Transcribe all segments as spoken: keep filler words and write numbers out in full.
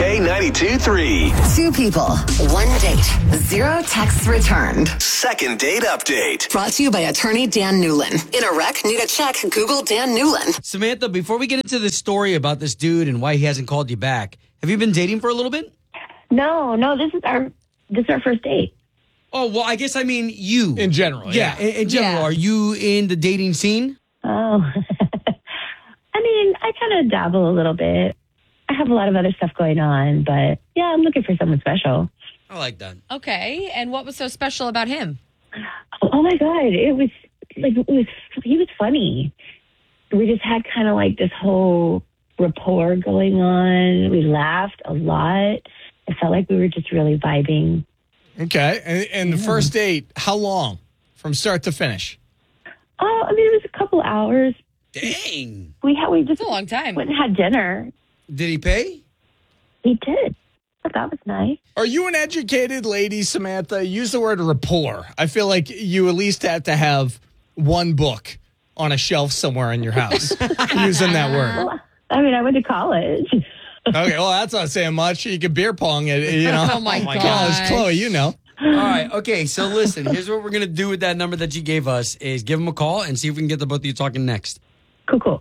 K ninety-two three. Two people, one date, zero texts returned. Second date update. Brought to you by attorney Dan Newlin. In a wreck, need a check, Google Dan Newlin. Samantha, before we get into this story about this dude and why he hasn't called you back, have you been dating for a little bit? No, no, this is our this is our first date. Oh, well, I guess I mean you. In general, Yeah, yeah. in, in general. Yeah. Are you in the dating scene? Oh. I mean, I kind of dabble a little bit. I have a lot of other stuff going on, but yeah, I'm looking for someone special. I like that. Okay, and what was so special about him? Oh my God, it was like, it was, he was funny. We just had kind of like this whole rapport going on. We laughed a lot. It felt like we were just really vibing. Okay. And, and the first date, how long from start to finish? Oh, I mean, it was a couple hours. Dang. We had, we just It's a long time. went and had dinner. Did he pay? He did. But that was nice. Are you an educated lady, Samantha? Use the word rapport. I feel like you at least have to have one book on a shelf somewhere in your house using that word. Well, I mean, I went to college. Okay, well, that's not saying much. You could beer pong it, you know. Oh, my College, gosh. Chloe, you know. All right. Okay. So listen, here's what we're going to do with that number that you gave us is give him a call and see if we can get the both of you talking next. Cool, cool.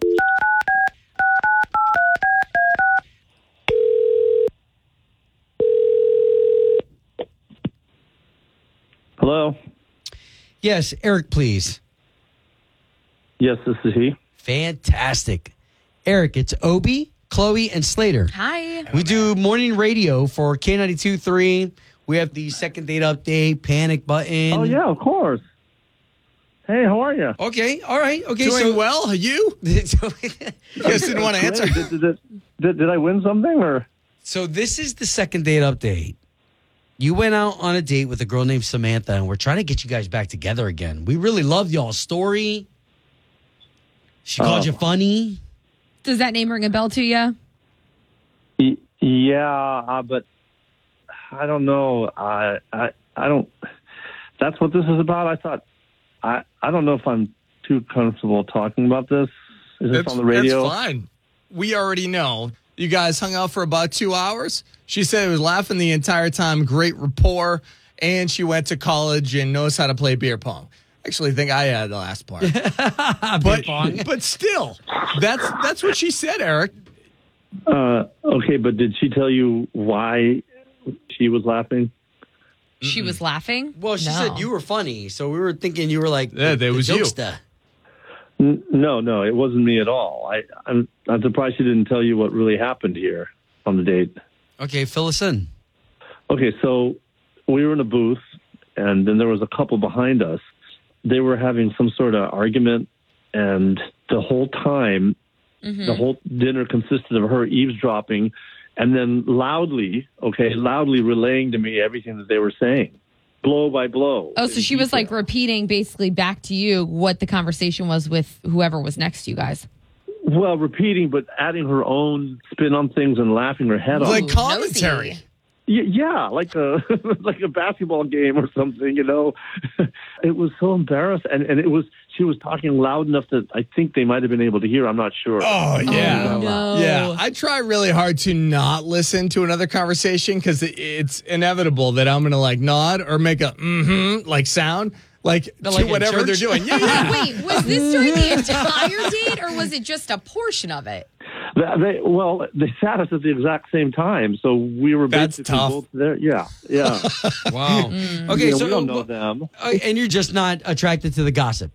Hello. Yes, Eric, please. Yes, this is he. Fantastic. Eric, it's Obi, Chloe, and Slater. Hi. We do morning radio for K ninety-two three. We have the second date update, panic button. Oh yeah, of course. Hey, how are you? Okay. All right. Okay. Doing so, well? You? so, You guys didn't want to answer. Did, did, did, did, did I win something or? so this is the second date update. You went out on a date with a girl named Samantha, and we're trying to get you guys back together again. We really loved y'all's story. She called Oh. you funny. Does that name ring a bell to you? Y- Yeah, uh, but I don't know. I, I I don't. That's what this is about. I thought. I I don't know if I'm too comfortable talking about this. Is this That's, on the radio? that's fine. We already know. You guys hung out for about two hours. She said it was laughing the entire time, great rapport, and she went to college and knows how to play beer pong. Actually, I think I had the last part. but, but still, that's that's what she said, Eric. Uh, okay, but did she tell you why she was laughing? She was laughing? Well, she No. said you were funny, so we were thinking you were like Yeah, the, that the was you. jokester. N- No, no, it wasn't me at all. I, I'm, I'm surprised she didn't tell you what really happened here on the date. Okay, fill us in. Okay, so we were in a booth, and then there was a couple behind us. They were having some sort of argument, and the whole time, the whole dinner consisted of her eavesdropping and then loudly, okay, loudly relaying to me everything that they were saying, blow by blow. Oh, so she was like repeating basically back to you what the conversation was with whoever was next to you guys. Well, repeating, but adding her own spin on things and laughing her head off. Like commentary. nosy. Y- Yeah, like a like a basketball game or something, you know. It was so embarrassing, and and it was she was talking loud enough that I think they might have been able to hear. I'm not sure. Oh, yeah. Oh, no. Yeah, I try really hard to not listen to another conversation because it's inevitable that I'm going to like nod or make a mm-hmm like sound like to like in whatever they're church? doing. Yeah, yeah. Wait, was this during the entire date or was it just a portion of it? They, they, well, they sat us at the exact same time, so we were That's basically tough. both there. Yeah, yeah. Wow. Okay, Yeah, so we don't know them. uh, and you're just not attracted to the gossip.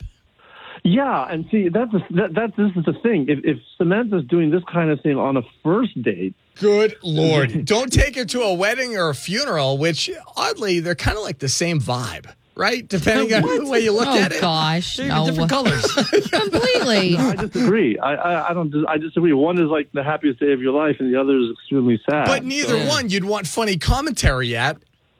Yeah, and see, that's the, that, that. This is the thing. If, if Samantha's doing this kind of thing on a first date, Good Lord. Don't take her to a wedding or a funeral, which oddly, they're kind of like the same vibe, right? Depending on the way you look Oh, at it. gosh. They're No. different colors. Completely. I disagree. I, I, I don't. I disagree. One is like the happiest day of your life, and the other is extremely sad. But neither Yeah. one you'd want funny commentary at.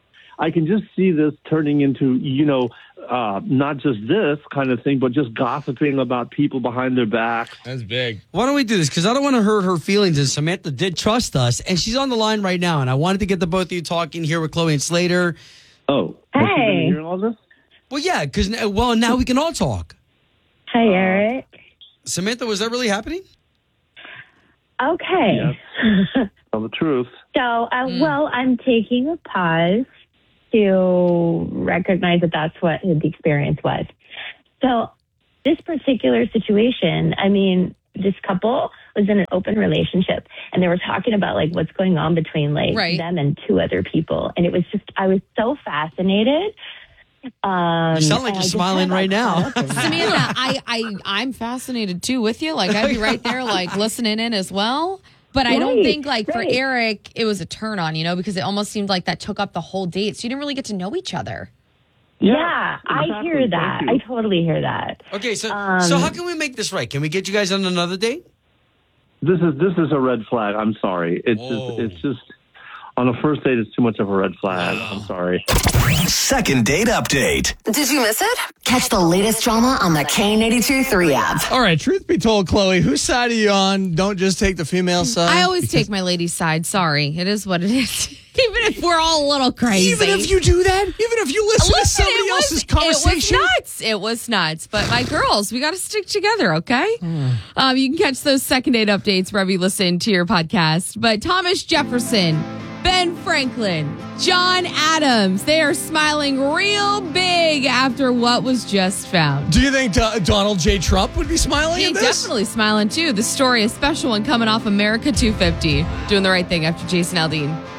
I can just see this turning into, you know, uh, not just this kind of thing, but just gossiping about people behind their backs. That's big. Why don't we do this? Because I don't want to hurt her feelings. And Samantha did trust us, and she's on the line right now. And I wanted to get the both of you talking here with Chloe and Slater. Oh, has she been Hey. hearing all this? Well, yeah, because well, now we can all talk. Hi, Eric. Samantha, was that really happening? Okay. Yes. Tell the truth. So, uh, well, I'm taking a pause to recognize that that's what the experience was. So, this particular situation, I mean, this couple was in an open relationship, and they were talking about like what's going on between like Right. them and two other people, and it was just I was so fascinated. Um, You sound like and you're I just smiling kinda right got now. caught up in that. Samantha, I, I, I'm fascinated too with you. Like, I'd be right there, like, listening in as well. But I don't Right, think, like, for right. Eric, it was a turn on, you know, because it almost seemed like that took up the whole date. So you didn't really get to know each other. Yeah, I exactly. hear that. Thank I you. totally hear that. Okay, so Um, so how can we make this right? Can we get you guys on another date? This is this is a red flag. I'm sorry. It's Whoa. just it's just on a first date. It's too much of a red flag. I'm sorry. Second date update. Did you miss it? Catch the latest drama on the K eighty-two three app. All right, truth be told, Chloe, whose side are you on? Don't just take the female side. I always take my lady's side. Sorry. It is what it is. Even if we're all a little crazy. Even if you do that, even if you listen, to Listen, somebody it was, else's conversation. It was nuts. It was nuts. But my girls, we got to stick together, okay? um, you can catch those second date updates wherever you listen to your podcast. But Thomas Jefferson, Ben Franklin, John Adams, they are smiling real big after what was just found. Do you think Do- Donald J. Trump would be smiling He's at this? definitely smiling too. The story, a special one coming off America two fifty. Doing the right thing after Jason Aldean.